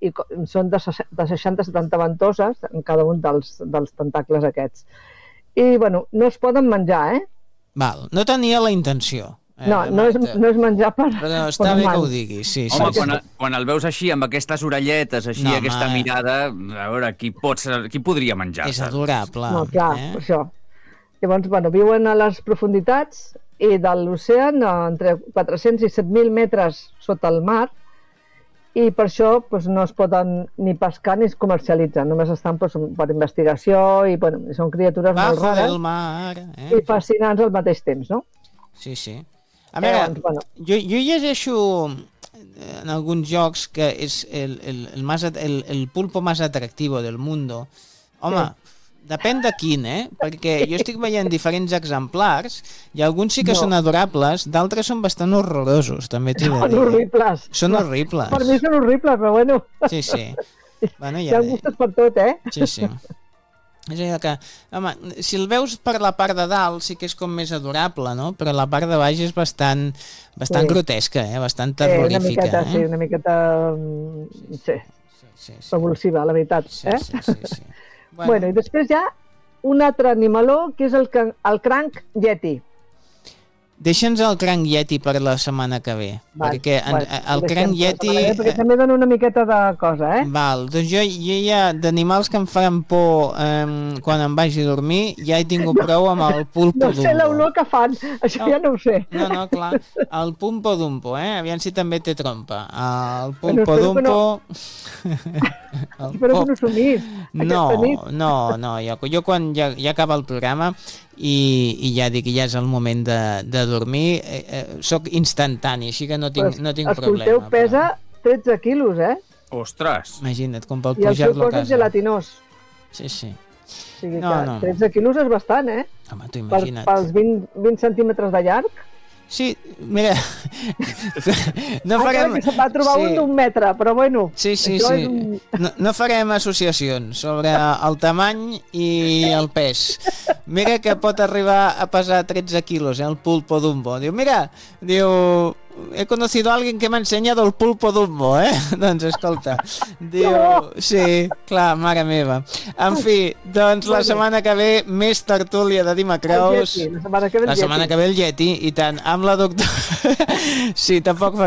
són de 60-70 ventoses en cada un dels tentacles aquests. I, bueno, no es poden menjar, Val, no tenia la intenció. No és menjar per... Però està bé que ho diguis, sí. Home, quan el veus així, amb aquestes orelletes, així, aquesta mirada, a veure, qui podria menjar-se? És adorable. No, clar, per això. Llavors, bueno, viuen a les profunditats i de l'oceà entre 400 i 7.000 metres sota el mar, i per això no es poden ni pescar ni es comercialitzen, només estan per investigació i són criatures molt rares i fascinants al mateix temps, no? Sí. A veure, jo llegeixo en alguns jocs que és el pulpo más atractivo del mundo. Home, depèn de quin, perquè jo estic veient diferents exemplars i alguns sí que són adorables, d'altres són bastant horrorosos, també t'ho he de dir. Són horribles. Són horribles. Per mi són horribles, però bueno. Sí. Bueno, hi ha gustos per tot, Sí. És allò que, home, si el veus per la part de dalt sí que és com més adorable, no? Però la part de baix és bastant grotesca, bastant terrorífica. Una miqueta, revolutiva, la veritat. Sí. Bueno, i després hi ha un altre animaló que és el cranc yeti. Deixa'ns el cranc yeti per la setmana que ve, perquè el cranc yeti... Perquè també dona una miqueta de cosa, Val, doncs jo ja d'animals que em faran por quan em vagi a dormir, ja he tingut prou amb el pulpo dumbo. No sé l'olor que fan, això ja no ho sé. No, clar, el pulpo dumbo, aviam si també té trompa. El pulpo dumbo... Espero que no somnis. No, jo quan ja acaba el programa i ja dic que ja és el moment de dormir, soc instantani, així que no tinc problema. Escolteu, pesa 13 quilos, Ostres! Imagina't, com pel pujar-lo a casa. I el seu cos és gelatinós. Sí. O sigui que 13 quilos és bastant, Home, t'ho imagina't. Pels 20 centímetres de llarg. Sí, mira... No farem... que se'n va trobar un d'un metre, però bueno... Sí. No farem associacions sobre el tamany i el pes. Mira que pot arribar a pesar 13 quilos, el pulpo dumbo. Diu, he conocido a alguien que m'ha ensenyado el pulpo dumbo, Doncs escolta, sí, clar, mare meva. En fi, doncs la setmana que ve més tertúlia de Dimacraus. La setmana que ve el Yeti, i tant, amb la doctora... Sí, tampoc